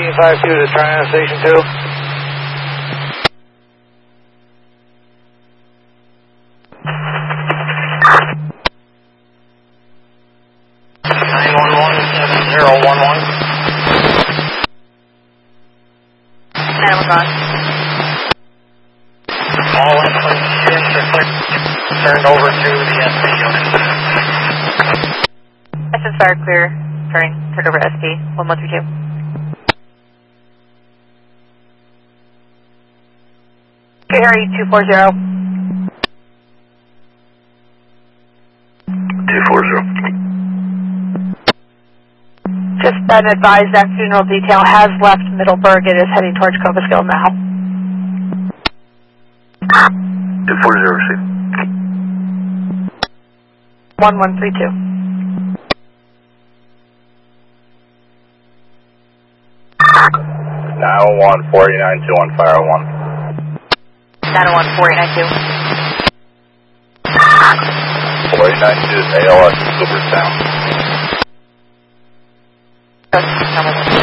1552 to Triana Station 2. All inputs are clear. Turned over to the SP unit. Essence fire clear. Turned over to SP 1132. Okay, Harry 240. 240. Just been advised that funeral detail has left Middleburg and is heading towards Cobleskill now. 240 received. 1132. (901) 4921 Fire 1. 901 492. 492 is ALS Cooperstown. Number 1.